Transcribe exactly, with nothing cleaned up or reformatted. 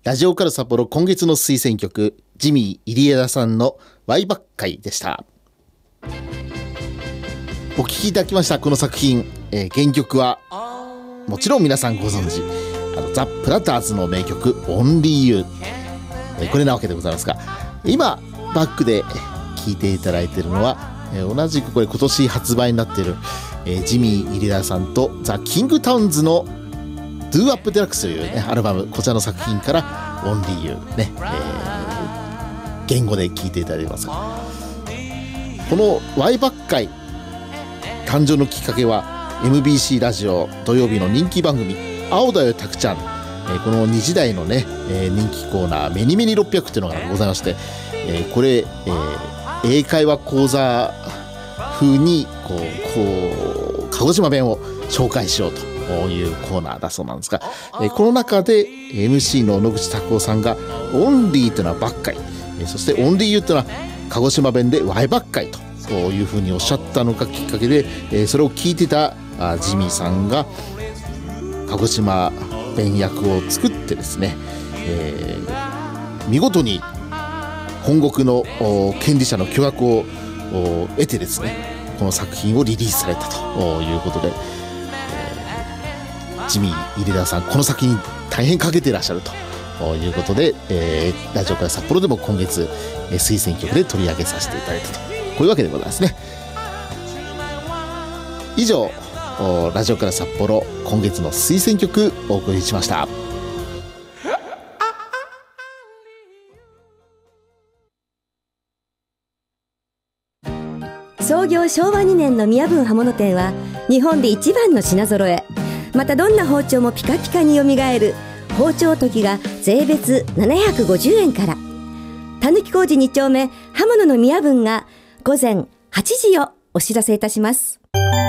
ラジオカル札幌今月の推薦曲、ジミー入江田さんのワイバッカイでした。お聴きいただきましたこの作品、えー、原曲はもちろん皆さんご存知、あのザ・プラターズの名曲オンリーユー、えー、これなわけでございますが、今バックで聴いていただいているのは、えー、同じくこれ今年発売になっている、えー、ジミー入江田さんとザ・キングタウンズのドゥアップデラックスという、ね、アルバム、こちらの作品からオンリーユーね、えー、言語で聴いていただいています。このワイバッカイ誕生のきっかけは エムビーシー ラジオ土曜日の人気番組青だよたくちゃん、えー、このにじ台のね、えー、人気コーナーメニメニろっぴゃくっていうのがございまして、えー、これ、えー、英会話講座風にこうこう鹿児島弁を紹介しようというコーナーだそうなんですが、えー、この中で エムシー の野口拓夫さんがオンリーというのはばっかり、えー、そしてオンリーユーというのは鹿児島弁でワイばっかりとそういうふうにおっしゃったのがきっかけで、えー、それを聞いてたあジミーさんが鹿児島弁訳を作ってですね、えー、見事に本国の権利者の許諾を得てですね、この作品をリリースされたということで、えー、ジミー入田さんこの作品に大変かけていらっしゃるということで、えー、ラジオから札幌でも今月、えー、推薦曲で取り上げさせていただいたと、こういうわけでございますね。以上、ラジオから札幌今月の推薦曲お送りしました。 創業しょうわにねんの宮文刃物店は日本で一番の品揃え、またどんな包丁もピカピカによみがえる包丁研ぎが税別ななひゃくごじゅうえんから。たぬき工事に丁目刃物の宮文が午前はちじをお知らせいたします。